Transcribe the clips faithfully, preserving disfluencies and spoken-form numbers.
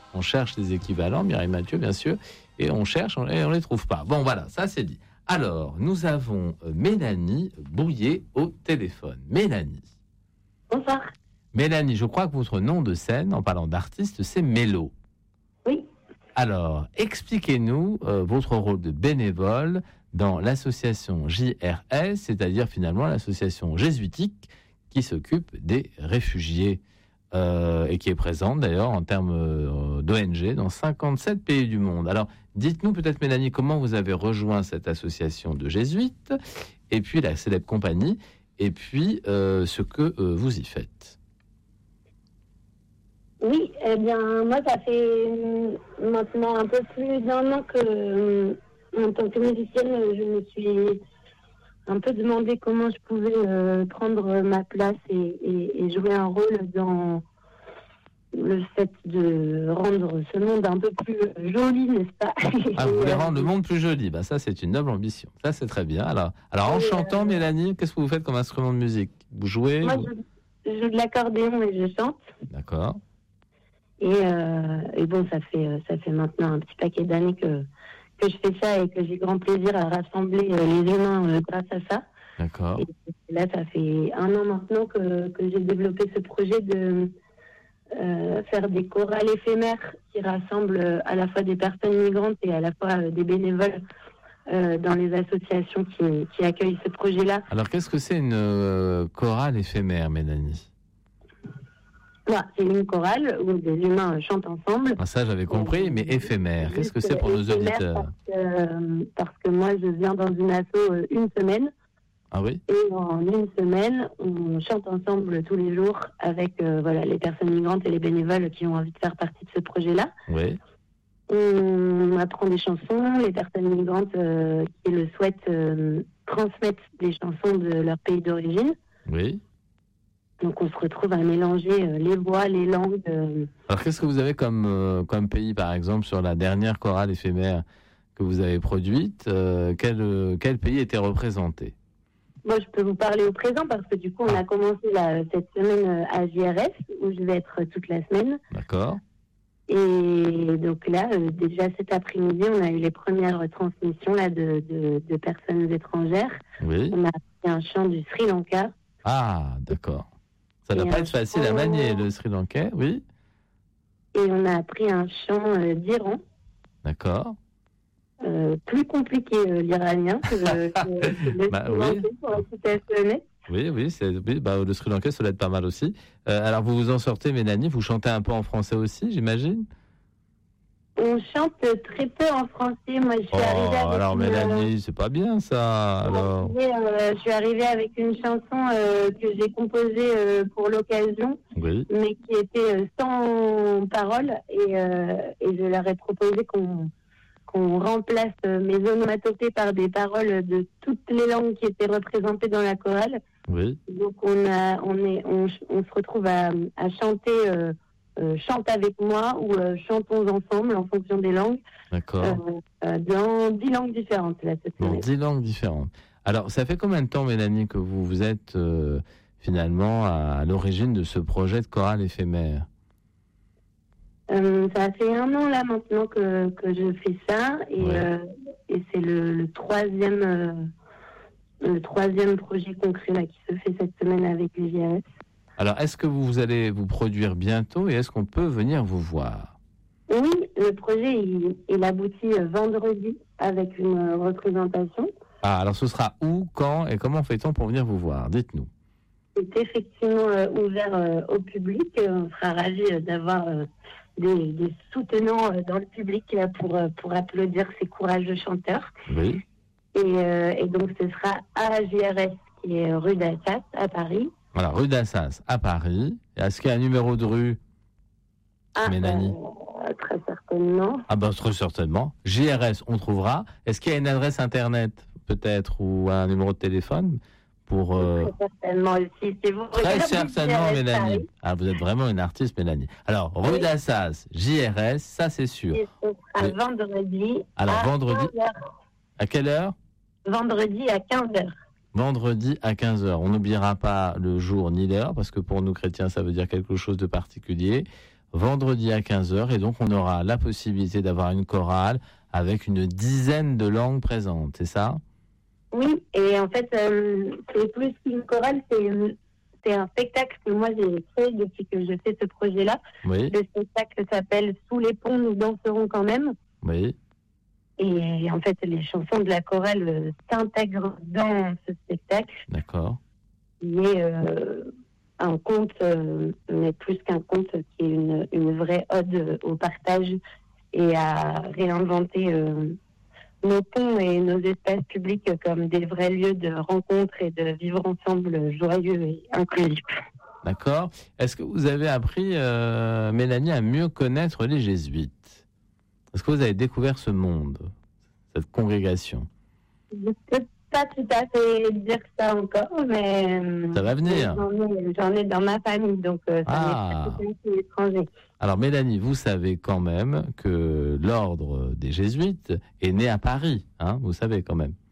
On cherche des équivalents, Mireille Mathieu, bien sûr, et on cherche et on ne les trouve pas. Bon, voilà, ça c'est dit. Alors, nous avons Mélanie Bouillet au téléphone. Mélanie. Bonsoir. Mélanie, je crois que votre nom de scène, en parlant d'artiste, c'est Mélo. Oui. Alors, expliquez-nous euh, votre rôle de bénévole dans l'association J R S, c'est-à-dire finalement l'association jésuitique qui s'occupe des réfugiés euh, et qui est présente d'ailleurs en termes euh, d'O N G dans cinquante-sept pays du monde. Alors, dites-nous peut-être, Mélanie, comment vous avez rejoint cette association de jésuites, et puis la célèbre compagnie, et puis euh, ce que euh, vous y faites. Oui, eh bien, moi, ça fait maintenant un peu plus d'un an que, euh, en tant que musicienne, je me suis un peu demandé comment je pouvais euh, prendre ma place et, et, et jouer un rôle dans le fait de rendre ce monde un peu plus joli, n'est-ce pas? Ah, vous voulez rendre le monde plus joli? Bah, ça, c'est une noble ambition. Ça, c'est très bien. Alors, alors en et chantant, euh... Mélanie, qu'est-ce que vous faites comme instrument de musique? Vous jouez? Moi, vous... je, je joue de l'accordéon et je chante. D'accord. Et, euh, et bon, ça fait, ça fait maintenant un petit paquet d'années que, que je fais ça et que j'ai grand plaisir à rassembler les humains euh, grâce à ça. D'accord. Et là, ça fait un an maintenant que, que j'ai développé ce projet de euh, faire des chorales éphémères qui rassemblent à la fois des personnes migrantes et à la fois euh, des bénévoles euh, dans les associations qui, qui accueillent ce projet-là. Alors, qu'est-ce que c'est une euh, chorale éphémère, Mélanie? Voilà, c'est une chorale où des humains chantent ensemble. Ah, ça, j'avais compris, euh, mais éphémère. Qu'est-ce que c'est pour nos auditeurs? Parce que, euh, parce que moi, je viens dans une asso euh, une semaine. Ah oui? Et en une semaine, on chante ensemble tous les jours avec euh, voilà, les personnes migrantes et les bénévoles qui ont envie de faire partie de ce projet-là. Oui. On apprend des chansons. Les personnes migrantes euh, qui le souhaitent euh, transmettent des chansons de leur pays d'origine. Oui. Donc on se retrouve à mélanger euh, les voix, les langues. Euh... Alors qu'est-ce que vous avez comme, euh, comme pays, par exemple, sur la dernière chorale éphémère que vous avez produite? euh, quel, euh, quel pays était représenté? Moi, je peux vous parler au présent parce que du coup, on a commencé là, cette semaine à J R S où je vais être toute la semaine. D'accord. Et donc là, euh, déjà cet après-midi, on a eu les premières transmissions là, de, de, de personnes étrangères. Oui. On a appris un chant du Sri Lanka. Ah, d'accord. Ça ne doit pas être facile chant... à manier, le Sri Lankais, oui. Et on a appris un chant euh, d'Iran. D'accord. Euh, plus compliqué euh, l'iranien que, que, que le bah, Sri Lankais, oui. pour être tout à fait honnête. Oui, oui, c'est, oui bah, le Sri Lankais, ça doit être pas mal aussi. Euh, alors, vous vous en sortez, Mélanie, vous chantez un peu en français aussi, j'imagine? On chante très peu en français. Moi, je suis oh, arrivée avec alors, une... Mélanie, c'est pas bien, ça, alors. Je suis arrivée, euh, je suis arrivée avec une chanson euh, que j'ai composée euh, pour l'occasion, oui. mais qui était euh, sans paroles, et, euh, et je leur ai proposé qu'on... qu'on remplace mes onomatopées par des paroles de toutes les langues qui étaient représentées dans la chorale. Oui. Donc on a, on est, on, on se retrouve à, à chanter euh, euh, chante avec moi ou euh, chantons ensemble en fonction des langues. D'accord. Euh, euh, dans dix langues différentes là cette semaine. Dans dix langues différentes. Alors ça fait combien de temps, Mélanie, que vous vous êtes euh, finalement à, à l'origine de ce projet de chorale éphémère? Euh, ça fait un an là maintenant que, que je fais ça et, ouais. euh, et c'est le, le troisième euh, le troisième projet concret là qui se fait cette semaine avec les J R S. Alors est-ce que vous allez vous produire bientôt et est-ce qu'on peut venir vous voir? Oui, le projet il, il aboutit vendredi avec une représentation. Ah alors ce sera où, quand et comment fait-on pour venir vous voir? Dites-nous. C'est effectivement euh, ouvert euh, au public. On sera ravis euh, d'avoir euh, Des, des soutenants euh, dans le public là, pour, euh, pour applaudir ces courageux chanteurs. Oui. Et, euh, et donc, ce sera à J R S, qui est rue d'Assas, à Paris. Voilà, rue d'Assas, à Paris. Est-ce qu'il y a un numéro de rue, ah, Mélanie euh, Très certainement. Ah ben, très certainement. J R S, on trouvera. Est-ce qu'il y a une adresse Internet, peut-être, ou un numéro de téléphone pour, euh... Très certainement aussi. C'est vous. Très certainement, Mélanie. Ah, vous êtes vraiment une artiste, Mélanie. Alors, rue oui. d'Assas, J R S, ça c'est sûr. Et ce sera oui. vendredi. Alors, à vendredi. quinze heures. À quelle heure? Vendredi à quinze heures. Vendredi à quinze heures. On n'oubliera pas le jour ni l'heure, parce que pour nous chrétiens, ça veut dire quelque chose de particulier. vendredi à quinze heures. Et donc, on aura la possibilité d'avoir une chorale avec une dizaine de langues présentes, c'est ça ? Oui, et en fait, euh, c'est plus qu'une chorale, c'est, c'est un spectacle que moi j'ai créé depuis que je fais ce projet-là. Oui. Le spectacle s'appelle « Sous les ponts, nous danserons quand même ». Oui. Et en fait, les chansons de la chorale euh, s'intègrent dans ce spectacle. D'accord. Qui est euh, un conte, euh, mais plus qu'un conte, qui est une, une vraie ode au partage et à réinventer euh, nos ponts et nos espaces publics comme des vrais lieux de rencontre et de vivre ensemble joyeux et inclusifs. D'accord. Est-ce que vous avez appris, euh, Mélanie, à mieux connaître les jésuites ? Est-ce que vous avez découvert ce monde, cette congrégation ? Je ne peux pas tout à fait dire ça encore, mais... Ça va venir. J'en ai, j'en ai dans ma famille, donc euh, ça Ah. n'est pas étranger. Alors, Mélanie, vous savez quand même que l'ordre des jésuites est né à Paris, hein, vous savez quand même.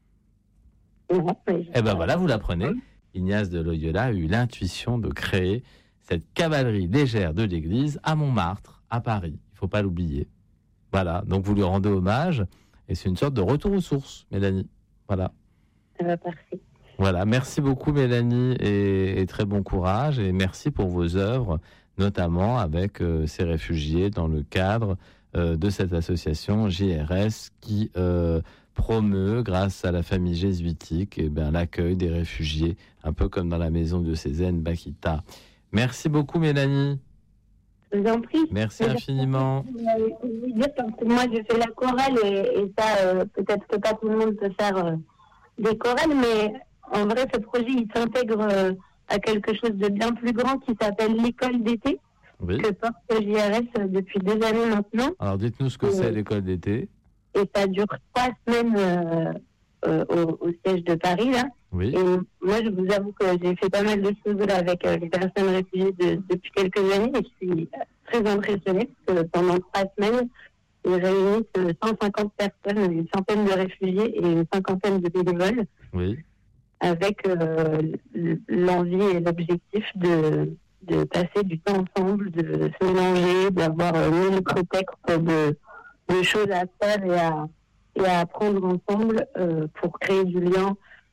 Non, mais je- Eh bien voilà, vous l'apprenez. Ignace de Loyola a eu l'intuition de créer cette cavalerie légère de l'Église à Montmartre, à Paris. Il ne faut pas l'oublier. Voilà, donc vous lui rendez hommage et c'est une sorte de retour aux sources, Mélanie. Voilà. Ça va parfait. Voilà, merci beaucoup Mélanie et, et très bon courage et merci pour vos œuvres, notamment avec euh, ces réfugiés dans le cadre euh, de cette association J R S qui euh, promeut, grâce à la famille jésuitique, eh bien, l'accueil des réfugiés, un peu comme dans la maison de Cézanne Bakita. Merci beaucoup Mélanie. Je vous en prie. Merci Mais infiniment. Je vais vous dire, parce que moi, je fais la chorale et, et ça, euh, peut-être que pas tout le monde peut faire euh, des chorales, mais en vrai, ce projet, il s'intègre euh, à quelque chose de bien plus grand qui s'appelle l'école d'été, Oui. que porte J R S depuis des années maintenant. Alors dites-nous ce que Oui. c'est l'école d'été. Et ça dure trois semaines euh, euh, au, au siège de Paris, là. Oui. Et moi, je vous avoue que j'ai fait pas mal de choses là avec euh, les personnes réfugiées de, depuis quelques années et je suis très impressionnée parce que pendant trois semaines, ils réunissent cent cinquante personnes, une centaine de réfugiés et une cinquantaine de bénévoles Oui. avec euh, l'envie et l'objectif de, de passer du temps ensemble, de se mélanger, d'avoir euh, mille prétextes de, de choses à faire et à, et à apprendre ensemble euh, pour créer du lien,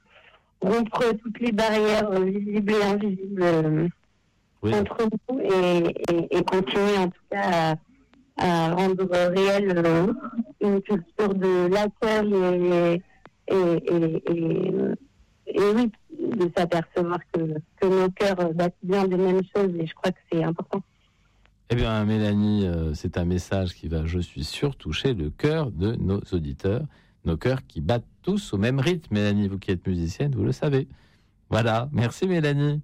rompre toutes les barrières euh, visibles et invisibles euh, Oui. entre nous et, et, et continuer en tout cas à, à rendre réelle euh, une culture de l'accueil et, et, et, et, et oui, de s'apercevoir que, que nos cœurs battent bien des mêmes choses et je crois que c'est important. Eh bien, Mélanie, euh, c'est un message qui va, je suis sûr, toucher le cœur de nos auditeurs, nos cœurs qui battent tous au même rythme. Mélanie, vous qui êtes musicienne, vous le savez. Voilà, merci Mélanie.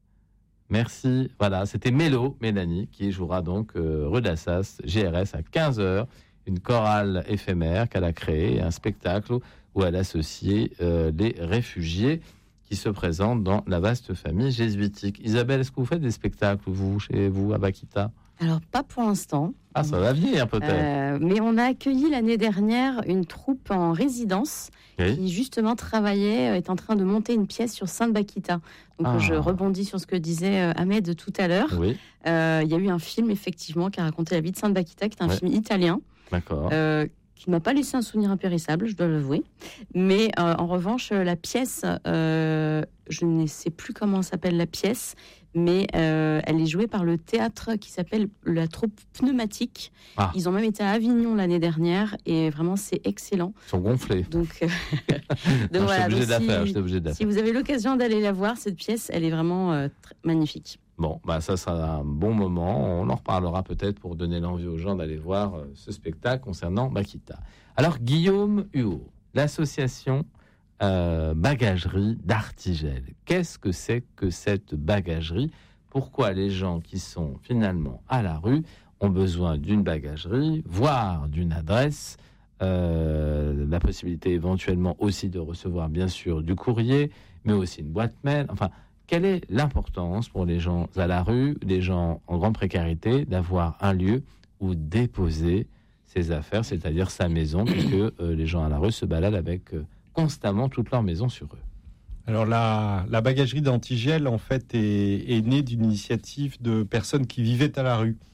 Merci. Voilà, c'était Mélo, Mélanie, qui jouera donc euh, rue d'Assas, G R S, à quinze heures, une chorale éphémère qu'elle a créée, un spectacle où elle associe euh, les réfugiés qui se présentent dans la vaste famille jésuitique. Isabelle, est-ce que vous faites des spectacles, vous, chez vous, à Bakita ? Alors, pas pour l'instant. Ah, ça va venir peut-être. Euh, mais on a accueilli l'année dernière une troupe en résidence Oui. qui justement travaillait, euh, est en train de monter une pièce sur Sainte-Bakita. Donc Ah. je rebondis sur ce que disait euh, Ahmed tout à l'heure. Oui, Euh, Il y a eu un film effectivement qui a raconté la vie de Sainte-Bakita, qui est un Ouais. film italien, d'accord. euh, qui ne m'a pas laissé un souvenir impérissable, je dois l'avouer. Mais euh, en revanche, euh, la pièce, euh, je ne sais plus comment s'appelle la pièce, mais euh, elle est jouée par le théâtre qui s'appelle la troupe Pneumatique. Ah. Ils ont même été à Avignon l'année dernière et vraiment c'est excellent. Ils sont gonflés. Donc, euh, donc Non, voilà, je suis obligé donc de la si- faire, je suis obligé de la si faire. vous avez l'occasion d'aller la voir, cette pièce, elle est vraiment euh, tr- magnifique. Bon, bah ça sera un bon moment. On en reparlera peut-être pour donner l'envie aux gens d'aller voir euh, ce spectacle concernant Bakita. Alors, Guillaume Huot, l'association euh, Bagagerie d'Artigel. Qu'est-ce que c'est que cette bagagerie ? Pourquoi les gens qui sont finalement à la rue ont besoin d'une bagagerie, voire d'une adresse, euh, la possibilité éventuellement aussi de recevoir bien sûr du courrier, mais aussi une boîte mail, enfin... Quelle est l'importance pour les gens à la rue, les gens en grande précarité, d'avoir un lieu où déposer ses affaires, c'est-à-dire sa maison, puisque euh, les gens à la rue se baladent avec euh, constamment toute leur maison sur eux. Alors la, la bagagerie d'Antigel en fait est, est née d'une initiative de personnes qui vivaient à la rue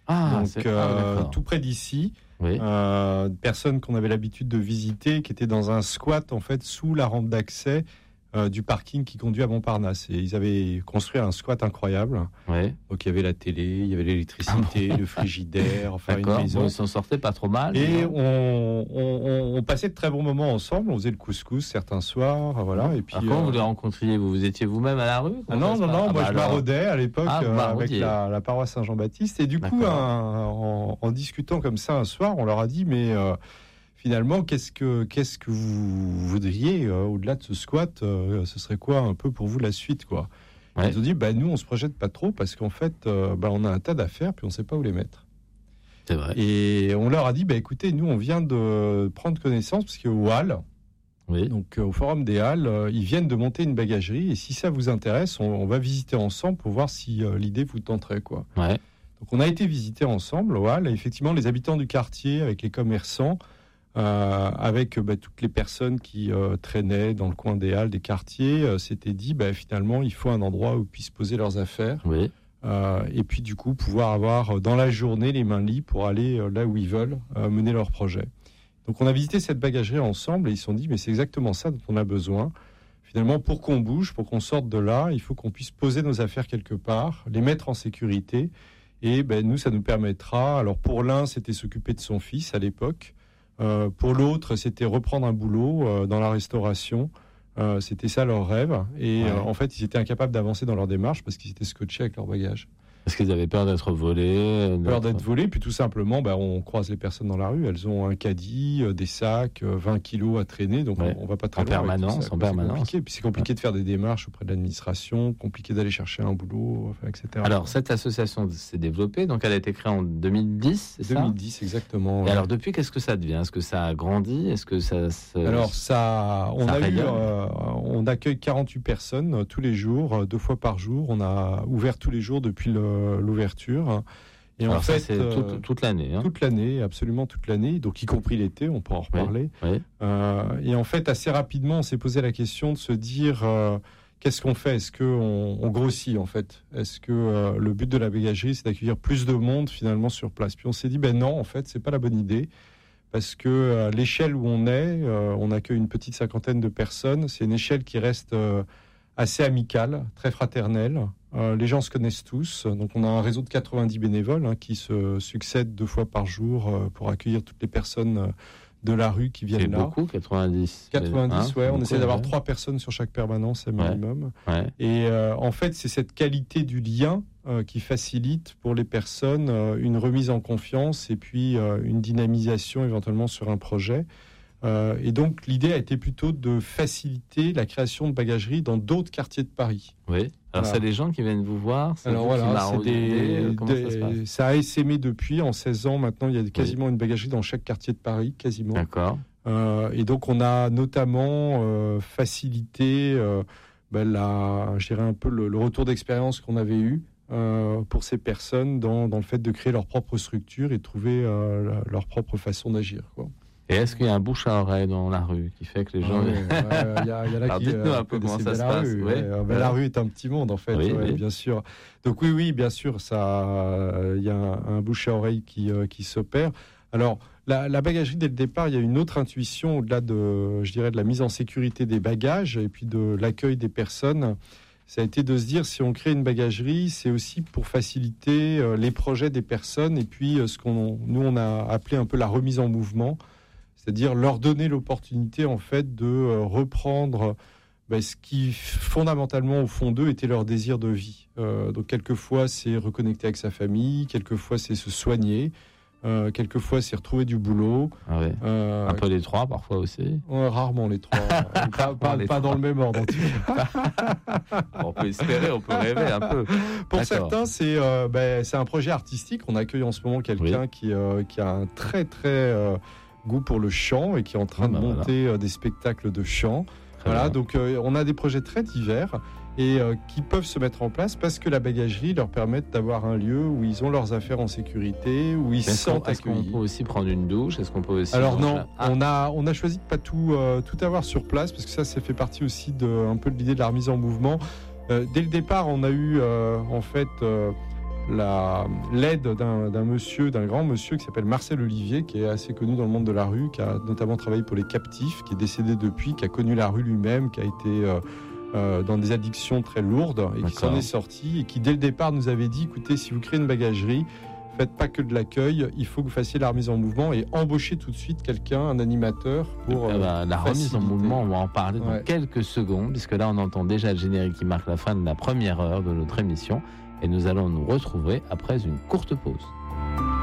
Ah, Ah, donc, c'est... euh, euh, tout près d'ici. Oui. Euh, personnes qu'on avait l'habitude de visiter, qui étaient dans un squat en fait sous la rampe d'accès euh, du parking qui conduit à Montparnasse. Et ils avaient construit un squat incroyable. Oui. Donc il y avait la télé, il y avait l'électricité, le frigidaire, enfin D'accord. une maison. Bon, ils s'en sortaient pas trop mal. Et non on, on, on, on passait de très bons moments ensemble. On faisait le couscous certains soirs, voilà. Et puis Alors, comment euh, vous les rencontriez vous Vous étiez vous-même à la rue Ah Comment non, ça non, se passe non, Ah, moi bah je alors. maraudais à l'époque Ah, vous euh, avec maraudiez. la, la paroisse Saint-Jean-Baptiste. Et du coup, D'accord. un- en, en discutant comme ça un soir, on leur a dit, mais euh, finalement, qu'est-ce que, qu'est-ce que vous voudriez euh, au-delà de ce squat euh, Ce serait quoi un peu pour vous la suite, quoi Ouais. Ils ont dit, bah, nous, on se projette pas trop parce qu'en fait, euh, bah, on a un tas d'affaires puis on sait pas où les mettre. C'est vrai. Et on leur a dit, bah, écoutez, nous, on vient de prendre connaissance parce qu'au Halles, Oui. donc euh, au Forum des Halles, euh, ils viennent de monter une bagagerie et si ça vous intéresse, on, on va visiter ensemble pour voir si euh, l'idée vous tenterait, quoi. Ouais. Donc on a été visiter ensemble au Halles et effectivement les habitants du quartier avec les commerçants, euh, avec bah, toutes les personnes qui euh, traînaient dans le coin des Halles, des quartiers, euh, s'étaient dit bah, finalement il faut un endroit où ils puissent poser leurs affaires. Oui. Euh, et puis du coup pouvoir avoir euh, dans la journée les mains libres pour aller euh, là où ils veulent euh, mener leur projet. Donc on a visité cette bagagerie ensemble et ils se sont dit mais c'est exactement ça dont on a besoin. Finalement pour qu'on bouge, pour qu'on sorte de là, il faut qu'on puisse poser nos affaires quelque part, les mettre en sécurité et ben, nous ça nous permettra, alors pour l'un c'était s'occuper de son fils à l'époque, euh, pour l'autre c'était reprendre un boulot euh, dans la restauration. Euh, c'était ça leur rêve et Ouais. euh, en fait ils étaient incapables d'avancer dans leur démarche parce qu'ils étaient scotchés avec leur bagage. Parce qu'ils avaient peur d'être volés. Peur d'être volés, puis tout simplement bah, on croise les personnes dans la rue, elles ont un caddie, euh, des sacs, euh, vingt kilos à traîner, donc Ouais. on, on va pas très En loin avec permanence, tout ça, en quoi. permanence. C'est compliqué, puis c'est compliqué de faire des démarches auprès de l'administration, compliqué d'aller chercher un boulot, enfin, et cetera. Alors, cette association s'est développée, donc elle a été créée en deux mille dix, c'est ça deux mille dix exactement. Et ouais. alors, depuis, qu'est-ce que ça devient Est-ce que ça a grandi Est-ce que ça se... Alors ça, on ça a eu, rayonne. euh, on accueille quarante-huit personnes euh, tous les jours, euh, deux fois par jour. On a ouvert tous les jours depuis le- l'ouverture. Et Alors en ça, fait, c'est euh, toute, toute l'année. Hein. toute l'année, absolument toute l'année, donc y compris l'été, on peut en reparler. Oui. Euh, et en fait, assez rapidement, on s'est posé la question de se dire euh, qu'est-ce qu'on fait Est-ce qu'on on grossit en fait Est-ce que euh, le but de la bagagerie, c'est d'accueillir plus de monde finalement sur place? Puis on s'est dit ben non, en fait, c'est pas la bonne idée. Parce que euh, l'échelle où on est, euh, on accueille une petite cinquantaine de personnes. C'est une échelle qui reste euh, assez amicale, très fraternelle. Euh, les gens se connaissent tous. Donc on a un réseau de quatre-vingt-dix bénévoles hein, qui se succèdent deux fois par jour euh, pour accueillir toutes les personnes euh, de la rue qui C'est viennent là. beaucoup, quatre-vingt-dix. quatre-vingt-dix, Hein, ouais. On beaucoup, essaie d'avoir ouais. trois personnes sur chaque permanence à minimum. Ouais. Et euh, en fait, c'est cette qualité du lien euh, qui facilite pour les personnes euh, une remise en confiance et puis euh, une dynamisation éventuellement sur un projet. Euh, et donc, l'idée a été plutôt de faciliter la création de bagageries dans d'autres quartiers de Paris. Oui. Alors, Voilà. c'est les gens qui viennent vous voir c'est Alors vous qui voilà, c'est maraudez, des, comment ça se des- passe ça a essaimé depuis en seize ans. Maintenant, il y a quasiment une bagagerie dans chaque quartier de Paris, quasiment. D'accord. Euh, et donc, on a notamment euh, facilité euh, ben, la, je dirais un peu le, le retour d'expérience qu'on avait eu euh, pour ces personnes dans, dans le fait de créer leur propre structure et de trouver euh, la- leur propre façon d'agir, quoi. Et est-ce qu'il y a un bouche à oreille dans la rue qui fait que les gens... Ah ouais, ouais, il y a, il y en a Alors, qui, dites-nous euh, un peu comment connaissent ça bien se la passe. rue, Ouais. ouais. Euh, ben, Ouais. la rue est un petit monde, en fait, Oui, ouais, oui. bien sûr. Donc oui, oui, bien sûr, ça, euh, il y a un, un bouche à oreille qui, euh, qui s'opère. Alors, la, la bagagerie, dès le départ, il y a une autre intuition au-delà de, je dirais, de la mise en sécurité des bagages et puis de l'accueil des personnes. Ça a été de se dire, si on crée une bagagerie, c'est aussi pour faciliter euh, les projets des personnes et puis euh, ce qu'on, nous, on a appelé un peu la remise en mouvement, c'est-à-dire leur donner l'opportunité, en fait, de euh, reprendre ben, ce qui, fondamentalement, au fond d'eux, était leur désir de vie. Euh, donc, quelquefois, c'est reconnecter avec sa famille, quelquefois, c'est se soigner, euh, quelquefois, c'est retrouver du boulot. Ah ouais. Euh, Un peu les trois, parfois aussi. ouais, rarement les trois. pas pas- Les pas trois. dans le même ordre, en tout cas. On peut espérer, on peut rêver un peu. Pour D'accord. certains, c'est euh, ben, c'est un projet artistique. On accueille en ce moment quelqu'un qui, euh, qui a un très, très euh, goût pour le chant et qui est en train Ah bah de voilà. monter euh, des spectacles de chant. Très Voilà, bien. donc euh, on a des projets très divers et euh, qui peuvent se mettre en place parce que la bagagerie leur permet d'avoir un lieu où ils ont leurs affaires en sécurité, où ils se Est-ce qu'on sentent est-ce qu'on accueillis. peut aussi prendre une douche Est-ce qu'on peut aussi... Alors manger non, là Ah, on a on a choisi de pas tout euh, tout avoir sur place parce que ça ça fait partie aussi de un peu de l'idée de la remise en mouvement. Euh, dès le départ, on a eu euh, en fait euh, la, l'aide d'un, d'un monsieur, d'un grand monsieur qui s'appelle Marcel Olivier, qui est assez connu dans le monde de la rue, qui a notamment travaillé pour les captifs, qui est décédé depuis, qui a connu la rue lui-même, qui a été euh, euh, dans des addictions très lourdes et D'accord. qui s'en est sorti et qui dès le départ nous avait dit, écoutez, si vous créez une bagagerie, faites pas que de l'accueil, il faut que vous fassiez la remise en mouvement et embauchez tout de suite quelqu'un, un animateur pour Ah bah, la remise en faciliter. mouvement, on va en parler dans Ouais. quelques secondes, puisque là on entend déjà le générique qui marque la fin de la première heure de notre émission et nous allons nous retrouver après une courte pause.